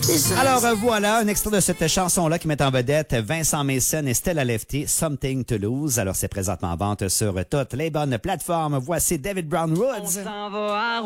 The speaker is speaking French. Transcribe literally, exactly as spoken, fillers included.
Alors euh, voilà, un extrait de cette chanson-là qui met en vedette Vincent Mason et Stella Lefty, Something to Lose. Alors c'est présentement en vente sur toutes les bonnes plateformes. Voici David Brown Woods. On s'en va à